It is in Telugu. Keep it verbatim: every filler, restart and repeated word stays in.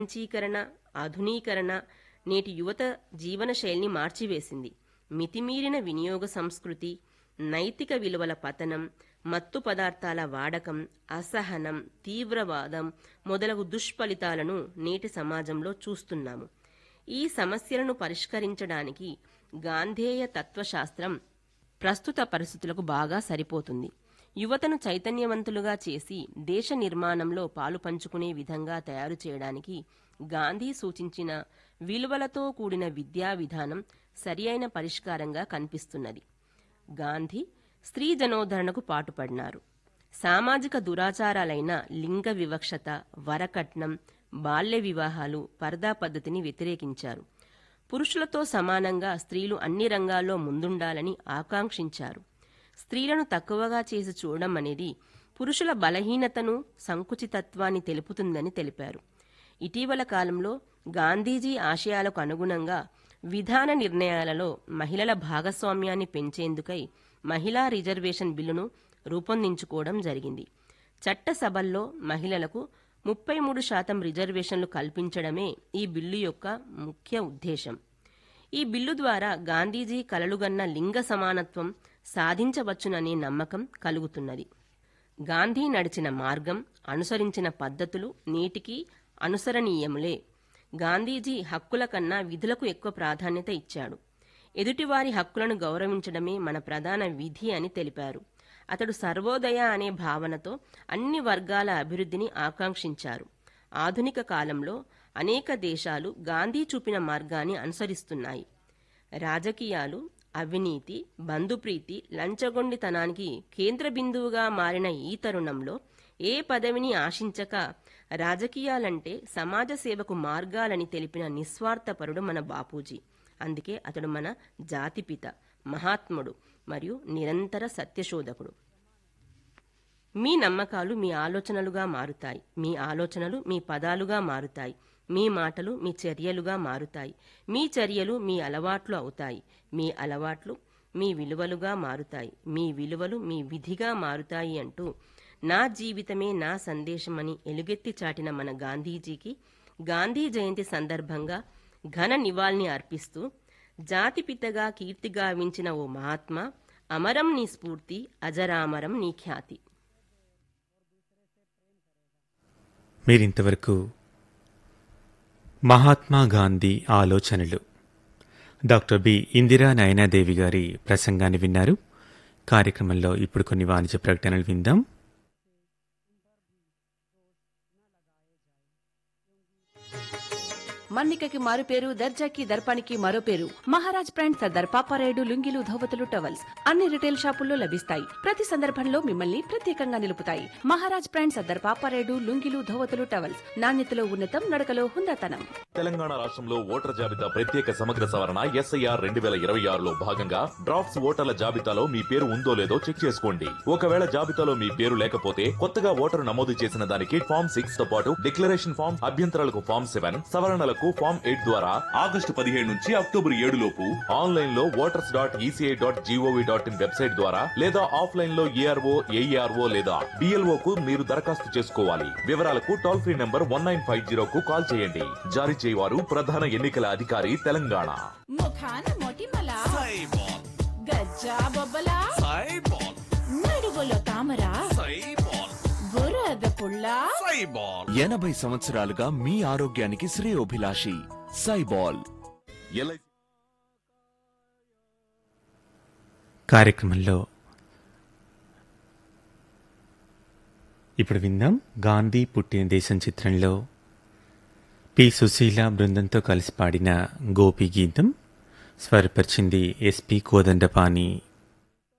ప్రపంచీకరణ, ఆధునీకరణ నేటి యువత జీవనశైలిని మార్చివేసింది. మితిమీరిన వినియోగ సంస్కృతి, నైతిక విలువల పతనం, మత్తు పదార్థాల వాడకం, అసహనం, తీవ్రవాదం మొదలగు దుష్ఫలితాలను నేటి సమాజంలో చూస్తున్నాము. ఈ సమస్యలను పరిష్కరించడానికి గాంధేయ తత్వశాస్త్రం ప్రస్తుత పరిస్థితులకు బాగా సరిపోతుంది. యువతను చైతన్యవంతులుగా చేసి దేశ నిర్మాణంలో పాలు పంచుకునే విధంగా తయారు చేయడానికి గాంధీ సూచించిన విలువలతో కూడిన విద్యా విధానం సరియైన పరిష్కారంగా కనిపిస్తున్నది. గాంధీ స్త్రీ జనోద్ధరణకు పాటుపడినారు. సామాజిక దురాచారాలైన లింగ వివక్షత, వరకట్నం, బాల్య వివాహాలు, పర్దా పద్ధతిని వ్యతిరేకించారు. పురుషులతో సమానంగా స్త్రీలు అన్ని రంగాల్లో ముందుండాలని ఆకాంక్షించారు. స్త్రీలను తక్కువగా చేసి చూడడం అనేది పురుషుల బలహీనతను, సంకుచితత్వాన్ని తెలుపుతుందని తెలిపారు. ఇటీవల కాలంలో గాంధీజీ ఆశయాలకు అనుగుణంగా విధాన నిర్ణయాలలో మహిళల భాగస్వామ్యాన్ని పెంచేందుకై మహిళా రిజర్వేషన్ బిల్లును రూపొందించుకోవడం జరిగింది. చట్టసభల్లో మహిళలకు ముప్పై మూడు శాతం రిజర్వేషన్లు కల్పించడమే ఈ బిల్లు యొక్క ముఖ్య ఉద్దేశం. ఈ బిల్లు ద్వారా గాంధీజీ కలలుగన్న లింగ సమానత్వం సాధించవచ్చుననే నమ్మకం కలుగుతున్నది. గాంధీ నడిచిన మార్గం, అనుసరించిన పద్ధతులు నేటికి అనుసరణీయములే. గాంధీజీ హక్కుల కన్నా విధులకు ఎక్కువ ప్రాధాన్యత ఇచ్చాడు. ఎదుటివారి హక్కులను గౌరవించడమే మన ప్రధాన విధి అని తెలిపారు. అతడు సర్వోదయ అనే భావనతో అన్ని వర్గాల అభివృద్ధిని ఆకాంక్షించారు. ఆధునిక కాలంలో అనేక దేశాలు గాంధీ చూపిన మార్గాన్ని అనుసరిస్తున్నాయి. రాజకీయాలు, అవినీతి, బంధుప్రీతి, లంచగొండితనానికి కేంద్ర బిందువుగా మారిన ఈ తరుణంలో ఏ పదవిని ఆశించక రాజకీయాలంటే సమాజ సేవకు మార్గాలని తెలిపిన నిస్వార్థపరుడు మన బాపూజీ. అందుకే అతడు మన జాతిపిత, మహాత్ముడు మరియు నిరంతర సత్యశోధకుడు. మీ నమ్మకాలు మీ ఆలోచనలుగా మారుతాయి. మీ ఆలోచనలు మీ పదాలుగా మారుతాయి. మీ మాటలు మీ చర్యలుగా మారుతాయి. మీ చర్యలు మీ అలవాట్లు అవుతాయి. మీ అలవాట్లు మీ విలువలుగా మారుతాయి. మీ విలువలు మీ విధిగా మారుతాయి అంటూ నా జీవితమే నా సందేశమని ఎలుగెత్తి చాటిన మన గాంధీజీకి గాంధీ జయంతి సందర్భంగా ఘన నివాళిని అర్పిస్తూ, జాతిపితగా కీర్తిగావించిన ఓ మహాత్మా, అమరం నీ స్ఫూర్తి, అజరామరం నీ ఖ్యాతి. మీరింతవరకు మహాత్మా గాంధీ ఆలోచనలు డాక్టర్ బి ఇందిరా నయనాదేవి గారి ప్రసంగాన్ని విన్నారు. కార్యక్రమంలో ఇప్పుడు కొన్ని వాణిజ్య ప్రకటనలు విందాం. మన్నికకి మారు పేరు, దర్జాకి దర్పానికి మరో పేరు. మహారాజ్ బ్రాండ్ సర్దార్ పాపారాయుడు లుంగీలు, ధోవతులు, టవల్స్ అన్ని రిటైల్ షాపుల్లో లభిస్తాయి. ప్రతి సందర్భంలో మిమ్మల్ని ప్రత్యేకంగా నిలుపుతాయి. మహారాజ్ బ్రాండ్ సర్దార్ పాపారాయుడు లుంగీలు, ధోవతులు, టవల్స్ నాణ్యతలో ఉన్నతం, నడకలో హుందాతనం. తెలంగాణ రాష్ట్రంలో ఓటర్ల జాబితా ప్రత్యేక సమగ్ర సవరణ ఎస్ఐఆర్ రెండు వేల ఇరవై ఆరులో భాగంగా డ్రాఫ్ట్స్ ఓటర్ల జాబితాలో మీ పేరు ఉందో లేదో చెక్ చేసుకోండి. ఒకవేళ జాబితాలో మీ పేరు లేకపోతే కొత్తగా ఓటరు నమోదు చేసిన దానికి ఫామ్ సిక్స్ తో పాటు డిక్లరేషన్ ఫామ్, అభ్యంతరాలకు ఫామ్ సెవెన్, సవరణలకు ఫామ్ ఎయిట్ ద్వారా ఆగస్టు పదిహేడు నుంచి అక్టోబర్ ఏడు లోపు ఆన్లైన్ లో voters dot ECI dot GOV dot in website ద్వారా లేదా ఆఫ్లైన్ లో ఏఆర్ఓ, ఏఈఆర్ఓ లేదా డిఎల్ఓ కు మీరు దరఖాస్తు చేసుకోవాలి. వివరాలకు toll free number one nine five zero కు కాల్ చేయండి. జారీ చేయవారు ప్రధాన ఎన్నికల అధికారి, తెలంగాణ. ముఖాన మొటిమల గజ్జా బొబ్బల నడుగులో తామర బురద పుల్ల. ఎనభై సంవత్సరాలుగా మీ ఆరోగ్యానికి శ్రేయోభిలాషి సైబాల్. కార్యక్రమంలో ఇప్పుడు విందాం. గాంధీ పుట్టిన దేశం చిత్రంలో పి సుశీల బృందంతో కలిసి పాడిన గోపి గీతం. స్వరపరిచింది ఎస్పి కోదండపాణి.